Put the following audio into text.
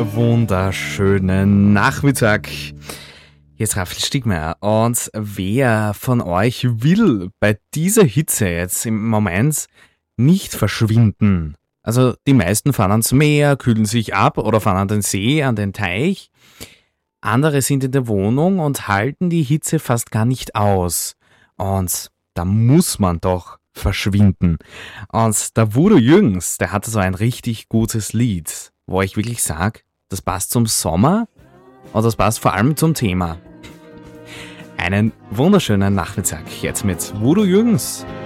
wunderschönen Nachmittag. Hier ist Raphael Stigmeier und wer von euch will bei dieser Hitze jetzt im Moment nicht verschwinden? Also die meisten fahren ans Meer, kühlen sich ab oder fahren an den See, an den Teich. Andere sind in der Wohnung und halten die Hitze fast gar nicht aus. Und da muss man doch verschwinden. Und der Voodoo Jürgens, der hatte so ein richtig gutes Lied, wo ich wirklich sage, das passt zum Sommer und das passt vor allem zum Thema. Einen wunderschönen Nachmittag jetzt mit Voodoo Jürgens.